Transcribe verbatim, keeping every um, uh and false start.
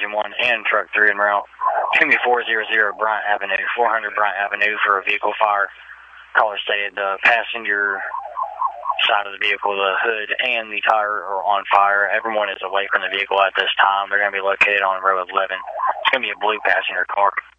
seventy-one and truck three en route. It's going to be four hundred Bryant Avenue, four hundred Bryant Avenue for a vehicle fire. Caller stated the passenger side of the vehicle, the hood and the tire are on fire. Everyone is away from the vehicle at this time. They're going to be located on row eleven. It's going to be a blue passenger car.